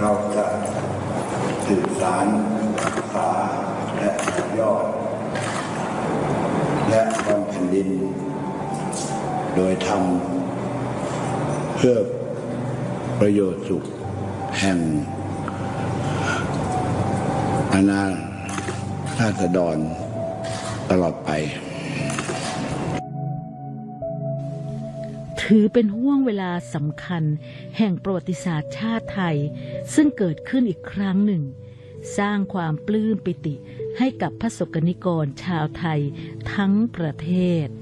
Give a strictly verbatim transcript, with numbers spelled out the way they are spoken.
เราจะสื่อสารศึกษาและยอดและบำเพ็ญดินโดยทำเพื่อประโยชน์สุขแห่งอาณาราษฎรตลอดไปถือเป็นห่วงเวลาสำคัญแห่งประวัติศาสตร์ชาติไทยซึ่งเกิดขึ้นอีกครั้งหนึ่งสร้างความปลื้มปิติให้กับพระสกนิกรชาวไทยทั้งประเทศ